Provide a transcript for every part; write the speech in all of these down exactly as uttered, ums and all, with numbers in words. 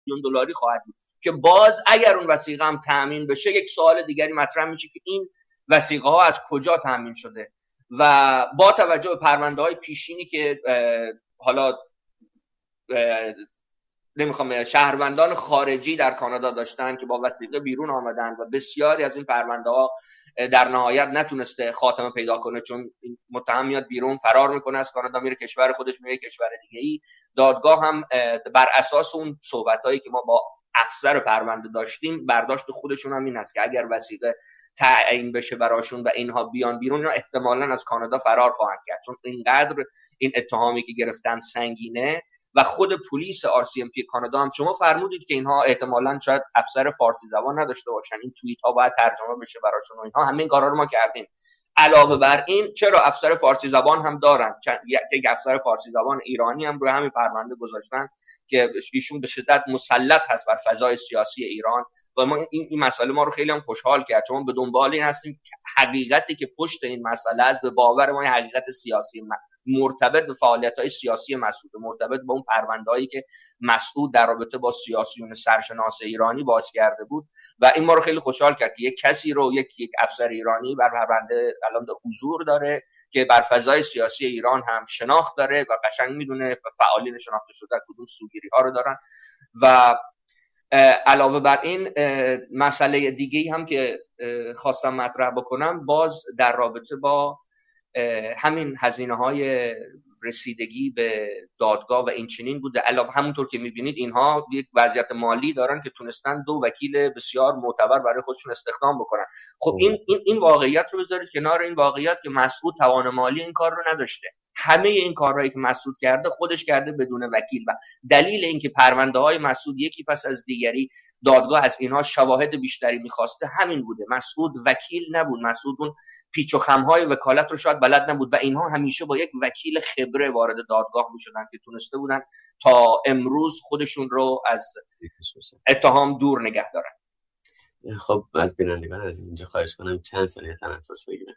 میلیون دلاری خواهد بود که باز اگر اون وثیقه هم تامین بشه یک سوال دیگری مطرح میشه که این وثیقه ها از کجا تامین شده و با توجه به پرونده های پیشینی که حالا نمیخوام شهروندان خارجی در کانادا داشتن که با وثیقه بیرون آمدن و بسیاری از این پرونده ها در نهایت نتونسته خاتمه پیدا کنه، چون متهم میاد بیرون فرار میکنه از کانادا میره کشور خودش، میره کشور دیگه ای. دادگاه هم بر اساس اون صحبتایی که ما با افسر پرونده داشتیم برداشت خودشون هم این است که اگر وثیقه تعیین بشه براشون و اینها بیان بیرون، اینا احتمالاً از کانادا فرار خواهند کرد، چون اینقدر این اتهامی که گرفتن سنگینه. و خود پلیس آر سی ام پی کانادا هم شما فرمودید که اینها احتمالاً شاید افسر فارسی زبان نداشته باشن، این توییت ها باید ترجمه بشه براشون و اینها، همه این کارا رو ما کردیم. علاوه بر این چرا افسر فارسی زبان هم دارن، یک افسر فارسی زبان ایرانی هم روی همین پرونده گذاشتن که ایشون به شدت مسلط هست بر فضای سیاسی ایران و ما این, این مسئله ما رو خیلی هم خوشحال کرد، چون به دنبال این هستیم که حقیقتی که پشت این مسئله است به باور ما حقیقت سیاسی مرتبط به فعالیت‌های سیاسی مسعود، مرتبط با اون پرونده‌ای که مسعود در رابطه با سیاسیون سرشناس ایرانی باز کرده بود و این ما رو خیلی خوشحال کرد که یک کسی رو یک یک افسر ایرانی بر پرونده الان حضور داره که بر فضای سیاسی ایران هم شناخت داره و قشنگ میدونه فعالین شناخته شده کدوم سوگیری ها رو دارن. و علاوه بر این مسئله دیگه‌ای هم که خواستم مطرح بکنم باز در رابطه با همین هزینه‌های رسیدگی به دادگاه و این چنین بوده. علاوه همونطور که می‌بینید اینها یک وضعیت مالی دارن که تونستن دو وکیل بسیار معتبر برای خودشون استخدام بکنن. خب این این این واقعیت رو بذارید کنار این واقعیت که مسعود توان مالی این کار رو نداشته. همه این کارهایی که مسعود کرده خودش کرده بدون وکیل و دلیل اینکه پرونده‌های مسعود یکی پس از دیگری دادگاه از اینها شواهد بیشتری می‌خواسته همین بوده. مسعود وکیل نبود، مسعود اون پیچ و خم‌های وکالت رو شاید بلد نبود و اینها همیشه با یک وکیل خبره وارد دادگاه می‌شدن که تونسته بودن تا امروز خودشون رو از اتهام دور نگه دارن. خب از بینندگان از اینجا خواهش کنم چند ثانیه تنفس بگیرن.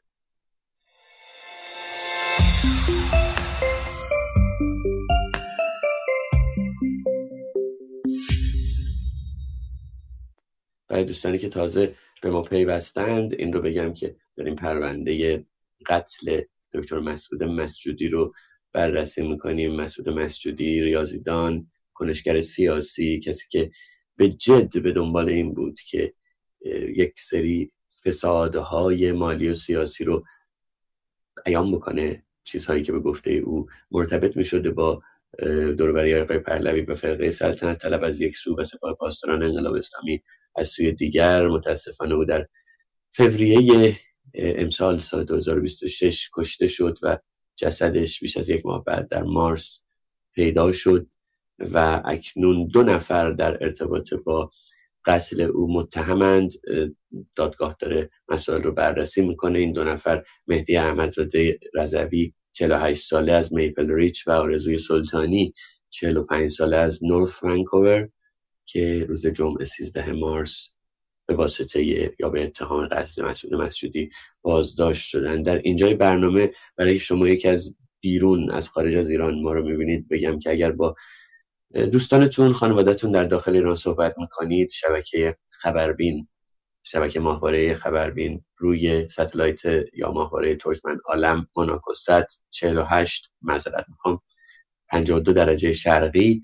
برای دوستانی که تازه به ما پیوستند این رو بگم که داریم پرونده قتل دکتر مسعود مسجودی رو بررسی میکنیم. مسعود مسجودی ریاضیدان، کنشگر سیاسی، کسی که به جد به دنبال این بود که یک سری فسادهای مالی و سیاسی رو بیان بکنه، چیزهایی که به گفته او مرتبط میشده با دوربری آقای پهلوی به فرقه سلطنت طلب از یک سو و سپاه پاسداران انقلاب اسلامی از سوی دیگر. متاسفانه او در فوریه امسال سال دو هزار و بیست و شش کشته شد و جسدش بیش از یک ماه بعد در مارس پیدا شد و اکنون دو نفر در ارتباط با قتل او متهمند. دادگاه داره مسائل رو بررسی میکنه. این دو نفر مهدی احمدزاده رضوی چهل و هشت ساله از میپل ریچ و آرزوی سلطانی چهل و پنج ساله از نورث ونکوور که روز جمعه سیزده مارس به واسطه یا به اتهام قتل مسعود مسجودی بازداشت شدن. در اینجای برنامه برای شما یکی از بیرون از خارج از ایران ما رو میبینید بگم که اگر با دوستانتون خانوادهتون در داخل ایران صحبت میکنید، شبکه خبربین، شبکه ماهواره خبربین روی ستلایت یا ماهواره ترکمن عالم موناکو صد چهل و هشت معذرت میخوام پنجاه و دو درجه شرقی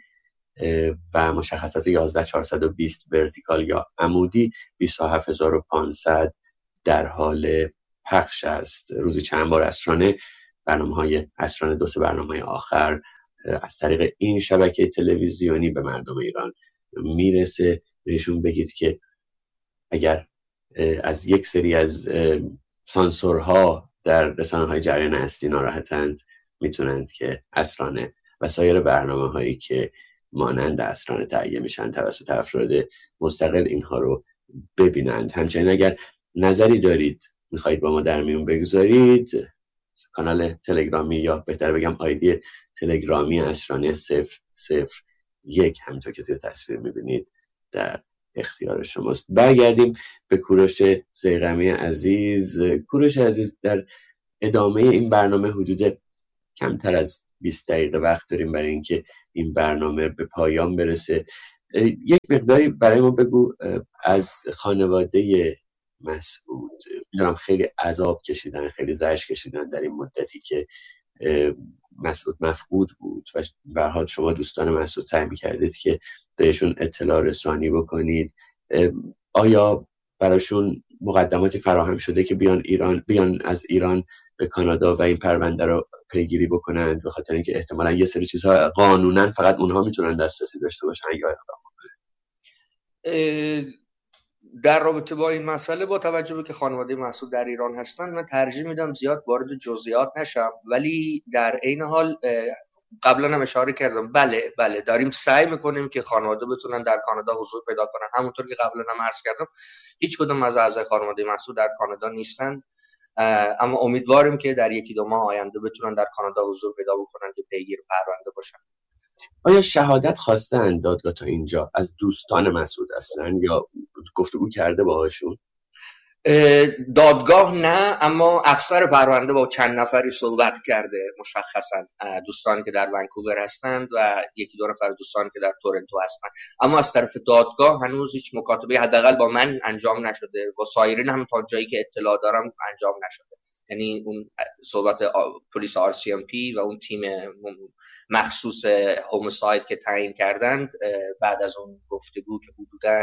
و مشخصات یازده چهارصد و بیست ورتیکال یا عمودی بیست و هفت هزار و پانصد در حال پخش است. روزی چند بار عصرانه برنامه‌های عصرانه دو سه برنامه آخر از طریق این شبکه تلویزیونی به مردم ایران میرسه. بهشون بگید که اگر از یک سری از سانسورها در رسانه‌های جریان هستی ناراحتند میتونند که عصرانه و سایر برنامه‌هایی که مانند عصرانه تهیه میشن توسط افراد مستقل اینها رو ببینند. همچنین اگر نظری دارید میخواهید با ما در میون بگذارید، کانال تلگرامی یا بهتر بگم آیدی تلگرامی عصرانه صفر صفر یک همینطور که زیر تصویر میبینید در اختیار شماست. برگردیم به کوروش ضیغمی عزیز. کوروش عزیز، در ادامه این برنامه حدود کمتر از بیست دقیقه وقت داریم برای اینکه این برنامه به پایان برسه. یک مقداری برای ما بگو از خانواده مسعود. میدونم خیلی عذاب کشیدن، خیلی زجر کشیدن در این مدتی که مسعود مفقود بود و به هر حال شما دوستان مسعود سعی می‌کردید که بهشون اطلاع رسانی بکنید. آیا براشون مقدماتی فراهم شده که بیان ایران، بیان از ایران به کانادا و این پرونده رو پیگیری بکنند، به خاطر اینکه احتمالاً یه سری چیزها قانونا فقط اونها میتونن دسترسی داشته باشن یا اقدام کنن؟ در رابطه با این مسئله، با توجه به که خانواده مسعود در ایران هستن، من ترجیح میدم زیاد وارد جزئیات نشم، ولی در عین حال قبلا هم اشاره کردم بله بله داریم سعی میکنیم که خانواده بتونن در کانادا حضور پیدا کنن. همونطور که قبلا هم عرض کردم هیچ کدوم از اعضای خانواده مسعود در کانادا نیستن، اما امیدواریم که در یکی دو ماه آینده بتونن در کانادا حضور پیدا بکنن که پیگیر پرونده باشن. آیا شهادت خواستن دادگاه تا اینجا از دوستان مسعود اصلا یا گفتگو کرده باهاشون؟ دادگاه نه، اما افسر پرونده با چند نفری صحبت کرده، مشخصا دوستانی که در ونکوور هستند و یکی دو نفر دوستانی که در تورنتو هستند، اما از طرف دادگاه هنوز هیچ مکاتبه حداقل با من انجام نشده، با سایرین هم تا جایی که اطلاع دارم انجام نشده. یعنی اون صحبت پلیس آر سی ام پی و اون تیم مخصوص هومساید که تعیین کردند بعد از اون گفتگو که حدوداً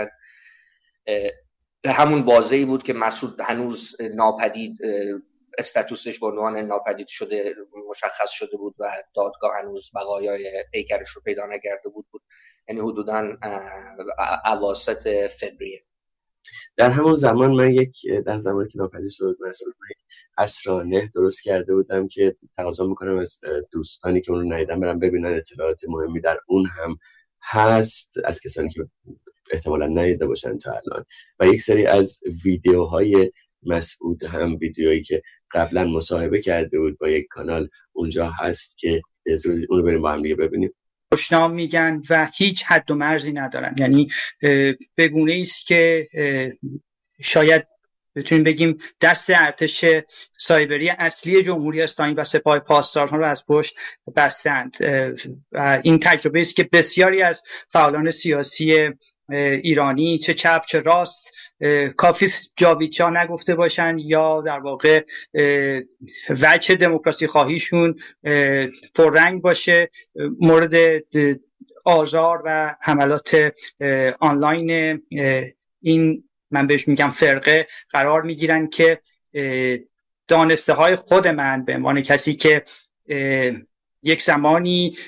همون بازه‌ای بود که مسعود هنوز ناپدید، استاتوسش به عنوان ناپدید شده مشخص شده بود و دادگاه هنوز بقایای پیکرش رو پیدا نکرده بود بود یعنی حدوداً اواسط فوریه. در همون زمان من یک در زمانی که ناپدید شد مسعود، من یک اسرانه درست کرده بودم که تقاضا میکنم از دوستانی که اون رو ندیدن برن ببینن، اطلاعات مهمی در اون هم هست از کسانی که احتمالا ندیده باشن تا الان، و یک سری از ویدیوهای مسعود هم ویدیویی که قبلا مصاحبه کرده بود با یک کانال اونجا هست که اون رو بریم با هم دیگه ببینیم. خوشنام میگن و هیچ حد و مرزی ندارن، یعنی به گونه‌ای است که شاید بتونیم بگیم دست ارتش سایبری اصلی جمهوری اسلامی و سپاه پاسداران رو از پشت بستند. این تجربه است که بسیاری از فعالان سیاسی ایرانی چه چپ چه راست کافی جاویدچا نگفته باشن یا در واقع وجه دموکراسی خواهیشون پررنگ باشه، مورد آزار و حملات آنلاین این من بهش میگم فرقه قرار میگیرن که دانسته های خود من به عنوان کسی که یک زمانی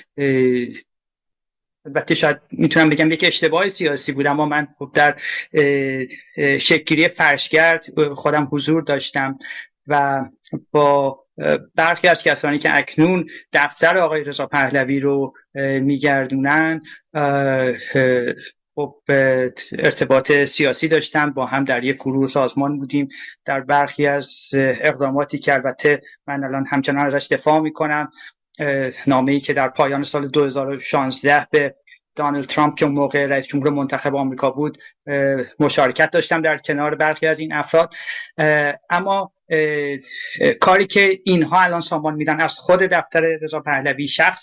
البته شاید میتونم بگم یک اشتباه سیاسی بود، اما من در شکلگیری فرشگرد خودم حضور داشتم و با برخی از کسانی که اکنون دفتر آقای رضا پهلوی رو میگردونن خب ارتباط سیاسی داشتم، با هم در یک گروه سازمان بودیم. در برخی از اقداماتی که البته من الان همچنان ازش دفاع میکنم، نامه‌ای که در پایان سال دو هزار و شانزده به دونالد ترامپ که اون موقع رئیس جمهور منتخب آمریکا بود مشارکت داشتم در کنار برخی از این افراد. اما کاری که اینها الان سامان میدن از خود دفتر رضا پهلوی، شخص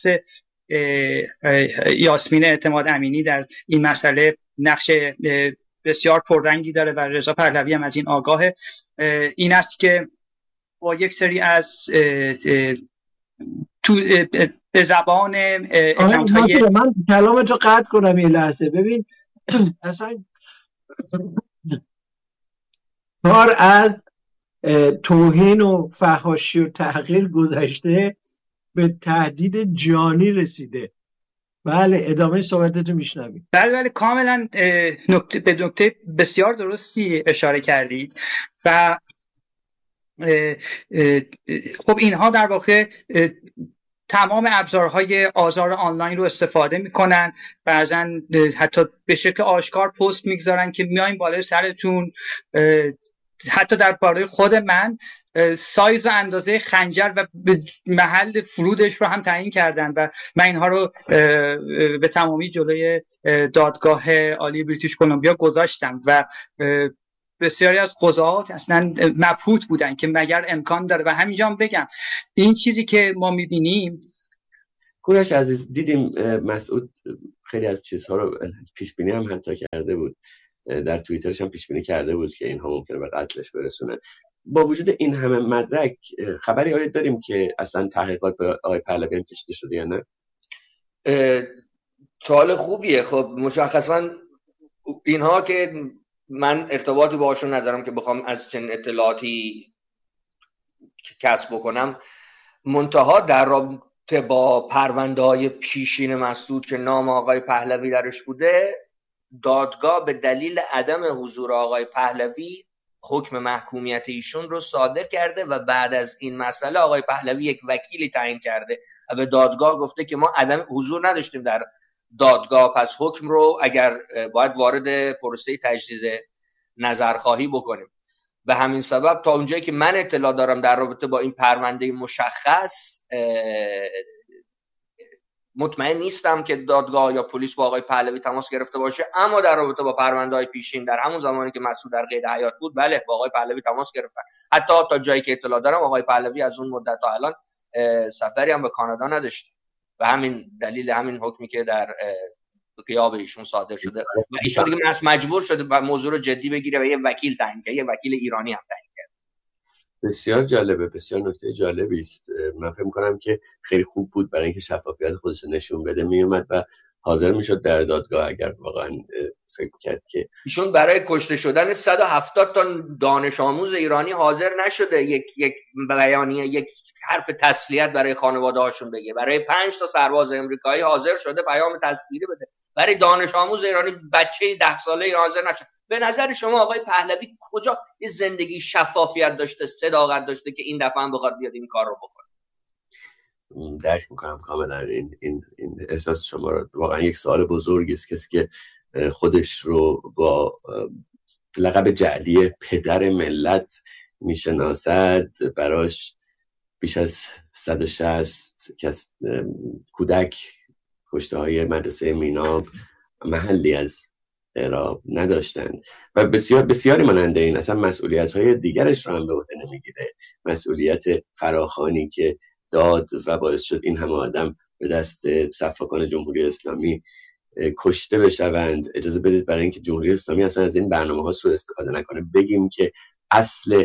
یاسمین اعتماد امینی در این مسئله نقش بسیار پررنگی داره و رضا پهلوی هم از این آگاهه، این است که با یک سری از تو به زبان اکانت‌های من کلامتو قطع کنم یه لحظه. ببین اصلا کار از توهین و فحاشی و تحقیر گذشته به تهدید جانی رسیده. بله ادامه صحبتتو میشنویم. بله بله کاملا نکته به نکته بسیار درستی اشاره کردید و خب اینها در واقع تمام ابزارهای آزار آنلاین رو استفاده میکنن، بعضن حتی به شکل آشکار پست میگذارن که میایم بالای سرتون. حتی در باره خود من سایز و اندازه خنجر و محل فرودش رو هم تعیین کردن و من اینها رو به تمامی جلوی دادگاه عالی بریتیش کلمبیا گذاشتم و بسیاری از قضات اصلا مبهوت بودن که مگر امکان داره. و همینجا هم بگم این چیزی که ما میبینیم، کوروش عزیز، دیدیم مسعود خیلی از چیزها رو پیش بینی هم حتی کرده بود، در توییترش هم پیش بینی کرده بود که اینها ممکنه به قتلش برسونن. با وجود این همه مدرک خبری آیا داریم که اصلا تحقیقات به آقای پهلوی هم کشیده شده یا نه؟ سوال خوبیه. خب مشخصا اینها که من ارتباطی باهاشون ندارم که بخوام از چنین اطلاعاتی کسب بکنم، منتها در رابطه با پرونده‌های پیشین مسعود که نام آقای پهلوی درش بوده، دادگاه به دلیل عدم حضور آقای پهلوی حکم محکومیت ایشون رو صادر کرده و بعد از این مسئله آقای پهلوی یک وکیلی تعیین کرده و به دادگاه گفته که ما عدم حضور نداشتیم در دادگاه، پس حکم رو اگر باید وارد پروسه تجدید نظرخواهی بکنیم. به همین سبب تا اونجایی که من اطلاع دارم در رابطه با این پرونده مشخص مطمئن نیستم که دادگاه یا پلیس با آقای پهلوی تماس گرفته باشه، اما در رابطه با پرونده‌های پیشین در همون زمانی که مسعود در قید حیات بود، بله با آقای پهلوی تماس گرفتن. حتی تا جایی که اطلاع دارم آقای پهلوی از اون مدت تا الان سفری هم به کانادا نداشت و همین دلیل همین حکمی که در غیاب ایشون صادر شده و ایشون دیگه مجبور شده و موضوع رو جدی بگیره و یه وکیل تعیین کرد، یه وکیل ایرانی هم تعیین کرد. بسیار جالبه، بسیار نکته جالبی است. من فکر می‌کنم که خیلی خوب بود برای اینکه شفافیت خودش نشون بده، میومد و حاضر میشد در دادگاه اگر واقعا فکر کرد که ایشون برای کشته شدن صد و هفتاد تا دانش آموز ایرانی حاضر نشده یک یک بیانیه، یک حرف تسلیت برای خانواده هاشون بگه. برای پنج تا سرباز امریکایی حاضر شده پیام تسلیت بده، برای دانش آموز ایرانی بچه ده ساله حاضر نشده. به نظر شما آقای پهلوی کجا یه زندگی شفافیت داشته، صداقت داشته که این دفعه هم بخواد بیاد این کار رو بکنه؟ درک میکنم کاملا این این این احساس شما رو. واقعا یک سوال بزرگی است. کسی که خودش رو با لقب جعلی پدر ملت میشناسد، براش بیش از صد و شصت کس کودک کشته های مدرسه میناب محلی از را نداشتند و بسیار بسیاری مانند این اصلا مسئولیت های دیگرش را هم به عهده نمیگیره. مسئولیت فراخوانی که داد و باعث شد این همه آدم به دست صفاکان جمهوری اسلامی کشته بشوند. اجازه بدید برای اینکه جمهوری اسلامی اصلا از این برنامه ها سوء استفاده نکنه بگیم که اصل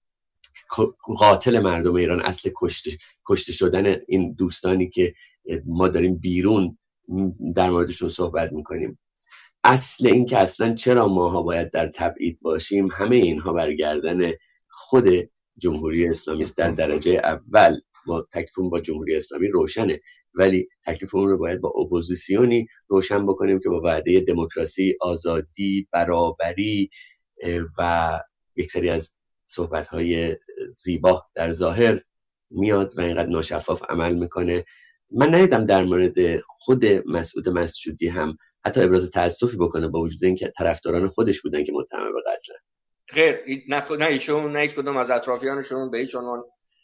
قاتل مردم ایران، اصل کشته کشته شدن این دوستانی که ما داریم بیرون در موردشون صحبت میکنیم، اصل این که اصلا چرا ماها باید در تبعید باشیم، همه اینها برگردن خود جمهوری اسلامی است. در درجه اول ما تکلیفمون با جمهوری اسلامی روشنه، ولی تکلیفمون رو باید با اپوزیسیونی روشن بکنیم که با وعده دموکراسی، آزادی، برابری و یک سری از صحبت‌های زیبا در ظاهر میاد و اینقدر ناشفاف عمل میکنه. من ندیدم در مورد خود مسعود مسجودی هم حتی ابراز تأسفی بکنه، با وجود اینکه طرفداران خودش بودن که متهم به قتل. خیر، نه نه ایشون نه هیچ کدوم از اطرافیانشون به هیچ عنوان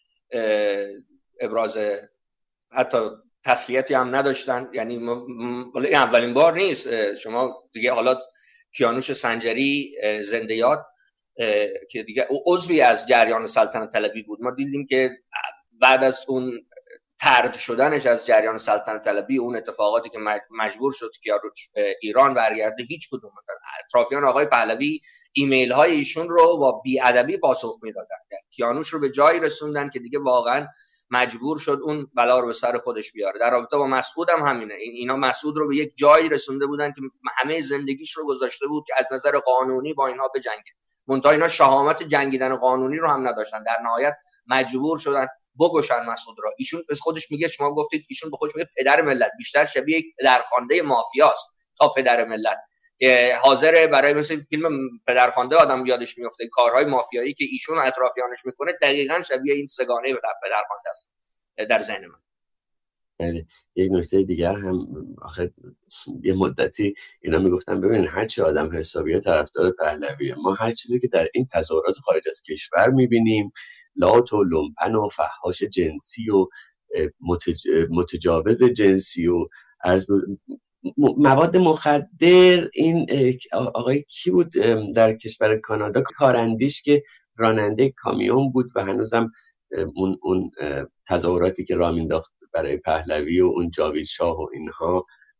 ابراز حتی تسلیتی هم نداشتن. یعنی این اولین بار نیست. شما دیگه حالا کیانوش سنجری زنده یاد که دیگه عضوی از جریان سلطنت طلبی بود، ما دیدیم که بعد از اون طرد شدنش از جریان سلطنت طلبی، اون اتفاقاتی که مجبور شد کیانوش به ایران برگرده، هیچ کدوم اطرافیان آقای پهلوی ایمیل های ایشون رو با بی‌ادبی پاسخ میدادن. کیانوش رو به جایی رسوندن که دیگه واقعا مجبور شد اون بلا رو به سر خودش بیاره. در رابطه با مسعود هم همینه. اینا مسعود رو به یک جایی رسونده بودن که همه زندگیش رو گذاشته بود که از نظر قانونی با اینها بجنگه، منتها اینا شهامت جنگیدن قانونی رو هم نداشتن. در نهایت مجبور شدن بکشن مسعود را. ایشون از خودش میگه، شما گفتید ایشون به خودش میگه پدر ملت، بیشتر شبیه یک پدرخوانده مافیاست تا پدر ملت که حاضر برای مثل فیلم پدرخوانده آدم یادش میفته کارهای مافیایی که ایشون و اطرافیانش میکنه دقیقاً شبیه این سگانه پدرخوانده است در ذهن من. بله، یک نکته دیگر هم آخه یه مدتی اینا میگفتن ببینید هر چه آدم حسابیه طرفدار پهلویه، ما هر چیزی که در این تظاهرات خارج از کشور میبینیم، لات و لومپن و فحاش جنسی و متج... متجاوز جنسی و از مواد مخدر، این آقای کی بود در کشور کانادا، کاراندیش که راننده کامیون بود و هنوزم اون اون تظاهراتی که راه مینداخت برای پهلوی و اون جاوید شاه و اینها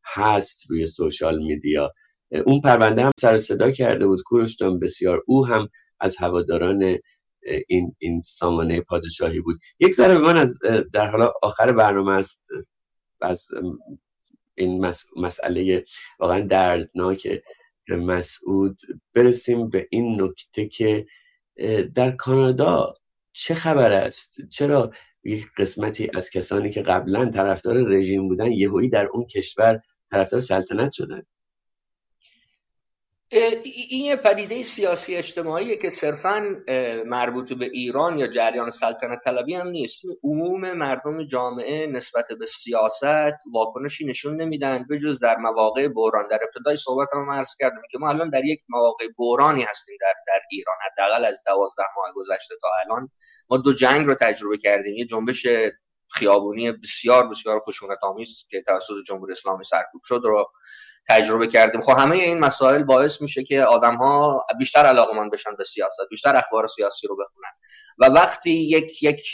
هست روی سوشال میدیا. اون پرونده هم سر صدا کرده بود کوروش جان بسیار، او هم از هواداران این این سامانه پادشاهی بود. یک ذره به من از در حال آخر برنامه است از این مسئله واقعا دردناک مسعود برسیم به این نکته که در کانادا چه خبر است؟ چرا یک قسمتی از کسانی که قبلا طرفدار رژیم بودن یهویی در اون کشور طرفدار سلطنت شدن؟ این یه پدیده سیاسی اجتماعیه که صرفاً مربوط به ایران یا جریان سلطنت طلبی هم نیست. عموم مردم جامعه نسبت به سیاست واکنشی نشون نمیدن به جز در مواقع بحران. در ابتدای صحبتم عرض کردم که ما الان در یک مواقع بحرانی هستیم در در ایران. حداقل از دوازده ماه گذشته تا الان ما دو جنگ رو تجربه کردیم. یه جنبش خیابونی بسیار بسیار خشونت‌آمیز که توسط جمهوری اسلامی سرکوب شد رو تجربه کردیم. خب همه این مسائل باعث میشه که آدم‌ها بیشتر علاقه‌مند بشن به سیاست، بیشتر اخبار سیاسی رو بخونن و وقتی یک یک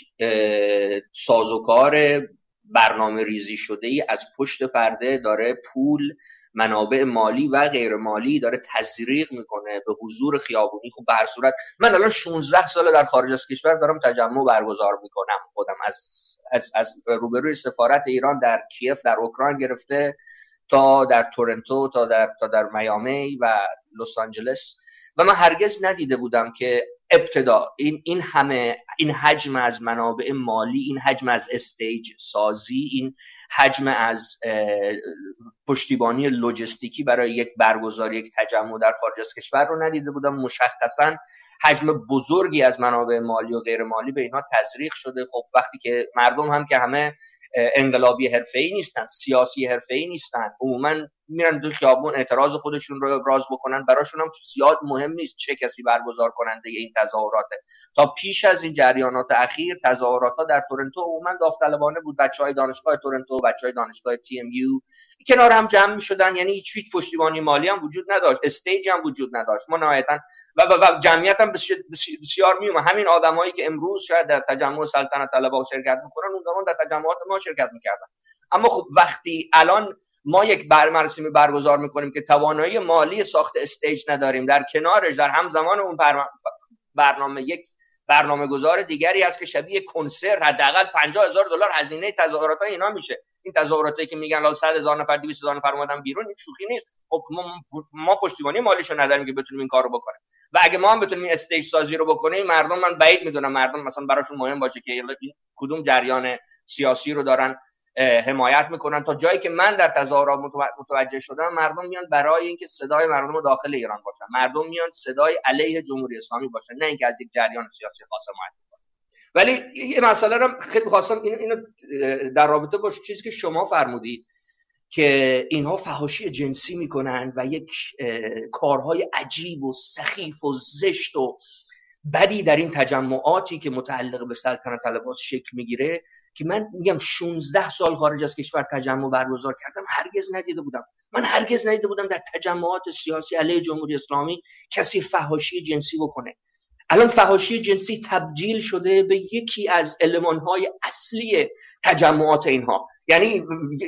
سازوکار برنامه ریزی شده ای از پشت پرده داره پول، منابع مالی و غیر مالی داره تزریق میکنه به حضور خیابونی، خب به هر صورت من الان شانزده سال در خارج از کشور دارم تجمع برگزار میکنم. خودم از از از روبروی سفارت ایران در کیف در اوکراین گرفته تا در تورنتو تا در تا در میامی و لس آنجلس و من هرگز ندیده بودم که ابتدا این این همه این حجم از منابع مالی، این حجم از استیج سازی، این حجم از پشتیبانی لوجستیکی برای یک برگزاری یک تجمع در خارج از کشور رو ندیده بودم. مشخصاً حجم بزرگی از منابع مالی و غیر مالی به اینها تزریق شده. خب وقتی که مردم هم که همه انقلابی حرفه‌ای نیستن، سیاسی حرفه‌ای نیستن، عموما میرن تو خیابون اعتراض خودشون رو ابراز بکنن، براشون هم زیاد مهم نیست چه کسی برگزار کننده این تظاهراته. تا پیش از این جریانات اخیر تظاهرات‌ها در تورنتو عموما داوطلبانه بود. بچهای دانشگاه تورنتو، بچهای دانشگاه تی ام یو کنار هم جمع می‌شدن، یعنی هیچ هیچ پشتیبانی مالی هم وجود نداشت، استیج هم وجود نداشت. ما نهایتاً و, و, و جمعیت هم بسیار میومد. همین آدمایی که امروز شاید در تجمع سلطنت طلبها شرکت می‌کنن اون زمان در تجمعات ما شرکت می‌کردن. اما خب وقتی الان ما یک برنامه‌ریزی برگزار می‌کنیم که توانایی مالی ساخت استیج نداریم، در کنارش در همزمان اون برنامه یک برنامه‌گذار دیگری هست که شبیه کنسرت حداقل پنجاه هزار دلار هزینه تظاهرات اینا میشه. این تظاهراتی که میگن لا صد هزار نفر دویست هزار نفر اومدن بیرون، این شوخی نیست. خب ما, ما پشتیبانی مالیشو نداریم که بتونیم این کارو بکنیم و اگه ما هم بتونیم این استیج سازی رو بکنیم، مردم من بعید میدونم مردم مثلا براشون مهم باشه که کدوم جریان سیاسی رو دارن حمایت میکنن. تا جایی که من در تظاهرات متوجه شدم مردم میان برای اینکه صدای مردم رو داخل ایران باشن، مردم میان صدای علیه جمهوری اسلامی باشن، نه اینکه از یک جریان سیاسی خاص حمایت کنن. ولی یه مسئله رو خیلی خواستم اینو اینو در رابطه با چیزی که شما فرمودید که اینها فحاشی جنسی میکنن و یک کارهای عجیب و سخیف و زشت و بدی در این تجمعاتی که متعلق به سلطنت طلبها شکل میگیره که من میگم شانزده سال خارج از کشور تجمع برگزار کردم، هرگز ندیده بودم. من هرگز ندیده بودم در تجمعات سیاسی علیه جمهوری اسلامی کسی فحاشی جنسی بکنه. الان فحاشی جنسی تبدیل شده به یکی از المان‌های اصلی تجمعات اینها. یعنی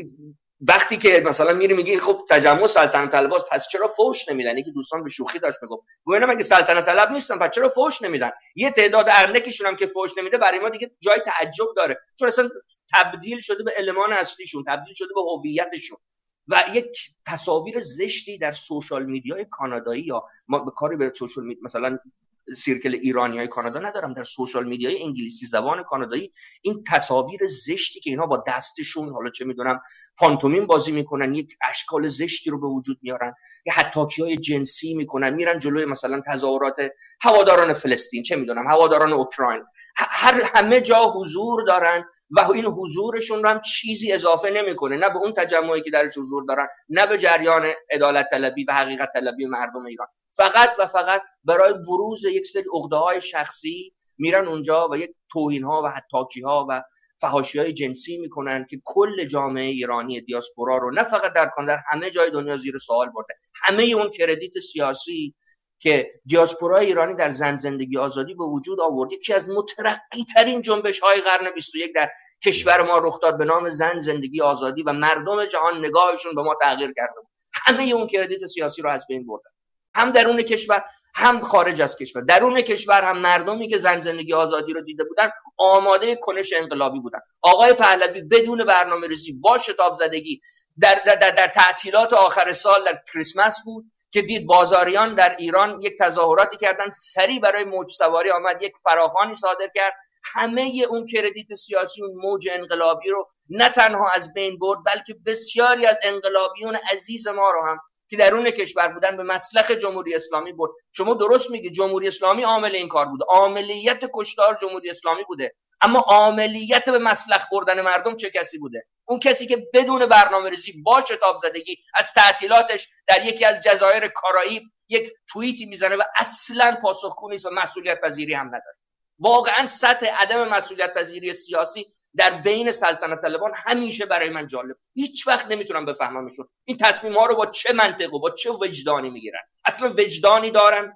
وقتی که مثلا میری میگی خب تجمع سلطنت طلباست پس چرا فحش نمیدن؟ یکی دوستان به شوخی داشت میگفت گفتم مگه سلطنت طلب نیستن پس چرا فحش نمیدن؟ یه تعداد ارنکشون هم که فحش نمیده برای ما دیگه جای تعجب داره، چون اصلا تبدیل شده به المان اصلیشون، تبدیل شده به هویتشون و یک تصاویر زشتی در سوشال میدیای کانادایی، یا ما به کاری به سوشال میدیا مثلا سیرکل ایرانیای کانادا ندارم، در سوشال میدیای انگلیسی زبان کانادایی این تصاویر زشتی که اینا با دستشون حالا چه میدونم پانتومیم بازی میکنن، یک اشکال زشتی رو به وجود میارن، یا حتاکی‌های جنسی میکنن، میرن جلوی مثلا تظاهرات هواداران فلسطین، چه میدونم هواداران اوکراین، هر همه جا حضور دارن و این حضورشون رو هم چیزی اضافه نمیکنه، نه به اون تجمعی که درش حضور دارن، نه به جریان عدالت طلبی و حقیقت طلبی مردم ایران. فقط و فقط برای بروز یک سری عقده‌های شخصی میرن اونجا و یک توهین‌ها و حتاکی‌ها و فحاشی‌های جنسی میکنن که کل جامعه ایرانی دیاسپورا رو نه فقط در کانادا، در همه جای دنیا زیر سوال برده. همه اون کردیت سیاسی که دیاسپورای ایرانی در زن زندگی آزادی به وجود آورد. یکی از مترقی ترین جنبش های قرن بیست و یک در کشور ما رخ داد به نام زن زندگی آزادی و مردم جهان نگاهشون به ما تغییر کرده بود. همه اون کردیت سیاسی رو از بین بردن، هم درون کشور هم خارج از کشور. درون کشور هم مردمی که زن زندگی آزادی رو دیده بودن آماده کنش انقلابی بودن. آقای پهلوی بدون برنامه‌ریزی با شتاب زدگی در, در, در, در تعطیلات آخر سال در کریسمس بود که دید بازاریان در ایران یک تظاهراتی کردن، سریع برای موج سواری آمد، یک فراخوانی صادر کرد. همه اون کردیت سیاسی، اون موج انقلابی رو نه تنها از بین برد، بلکه بسیاری از انقلابیون عزیز ما رو هم که درون کشور بودن به مسلخ جمهوری اسلامی برد. شما درست میگید، جمهوری اسلامی عامل این کار بوده، عاملیت کشتار جمهوری اسلامی بوده، اما عاملیت به مسلخ بردن مردم چه کسی بوده؟ اون کسی که بدون برنامه‌ریزی با شتاب زدگی از تعطیلاتش در یکی از جزایر کارائیب یک توییتی میزنه و اصلا پاسخگو نیست و مسئولیت پذیری هم نداره. واقعا سطح عدم مسئولیت پذیری سیاسی در بین سلطنت طلبان همیشه برای من جالب، هیچ وقت نمیتونم بفهممشون. این تصمیم ها رو با چه منطق و با چه وجدانی میگیرن؟ اصلا وجدانی دارن؟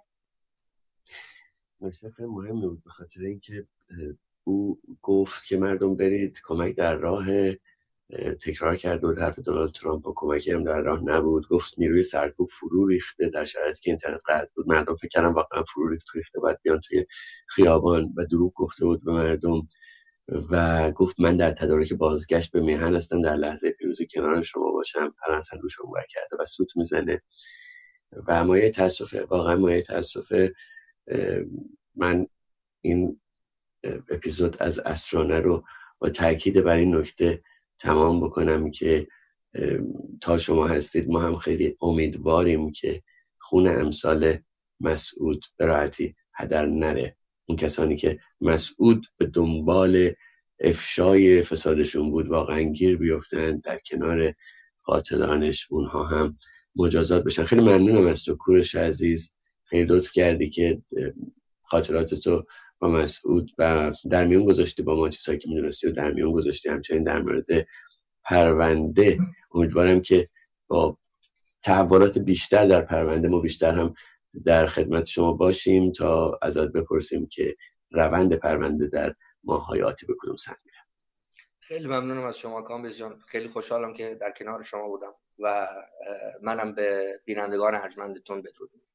نکته خیلی مهمی بود، به خاطر اینکه او گفت که مردم برید کمک در راه، تکرار کرده بود حرف دونالد ترامپ و کمکی هم در راه نبود. گفت نیروی سرکوب فرو ریخته در شرایطی که اینترنت قطع بود. مردم فکر کردن واقعا فرو ریخته باید بیان توی خیابان و دروغ گفته بود به مردم و گفت من در تدارک بازگشت به میهن هستم، در لحظه پیروزی کنار شما باشم. الان اصلا روش اونور کرده و سوت میزنه و مایه تاسفه، واقعا مایه تاسفه. من این اپیزود از اسرانه رو با تاکید بر این نکته تمام بکنم که تا شما هستید ما هم خیلی امیدواریم که خون امثال مسعود به راحتی هدر نره. اون کسانی که مسعود به دنبال افشای فسادشون بود واقعا گیر بیفتن، در کنار قاتلانش اونها هم مجازات بشن. خیلی ممنونم از تو کوروش عزیز، خیلی لطف کردی که خاطراتتو با مسعود و در میون گذاشتی، با ما چیزایی که میدونستی و در میون گذاشتی، همچنین در مورد پرونده. امیدوارم که با تحولات بیشتر در پرونده ما بیشتر هم در خدمت شما باشیم تا ازت بپرسیم که روند پرونده در ماه‌های آتی به کدوم سمت میره. خیلی ممنونم از شما کامبیز جان، خیلی خوشحالم که در کنار شما بودم و منم به بینندگان ارجمندتون بدرود میگم.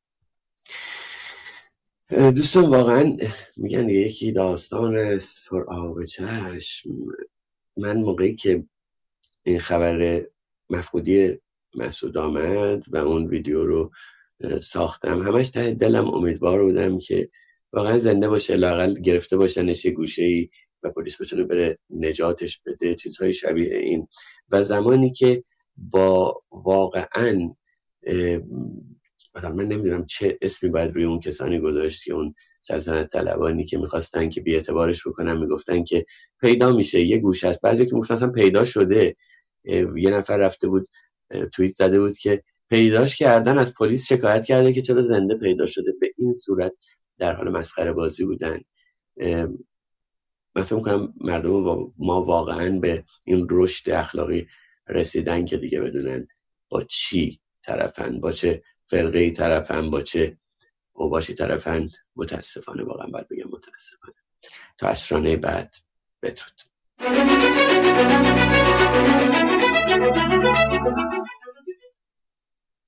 دوستان واقعا میگن یکی داستان است پر آب چشم. من موقعی که این خبر مفقودی مسعود آمد و اون ویدیو رو ساختم، همش ته دلم امیدوار بودم که واقعا زنده باشه، لااقل گرفته باشنش یه گوشه‌ای و پلیس بتونه بره نجاتش بده، چیزهای شبیه این. و زمانی که با واقعا من نمیدونم چه اسمی باید روی اون کسانی گذاشت که اون سلطنت طلبانی که میخواستن که بی اعتبارش بکنن، میگفتن که پیدا میشه یه گوشه است، بعضی که میگفتن اصلا پیدا شده. یه نفر رفته بود توییت زده بود که پیداش کردن، از پلیس شکایت کرده که چرا زنده پیدا شده. به این صورت در حال مسخره بازی بودن. من فکر می‌کنم مردم ما واقعا به این رشد اخلاقی رسیدن که دیگه بدونن با چی طرفن، با چه فرقه‌ای طرفن، با چه اوباشی طرفن. متاسفانه، واقعا باید بگم متاسفانه. تا اسرانه بعد بدرود.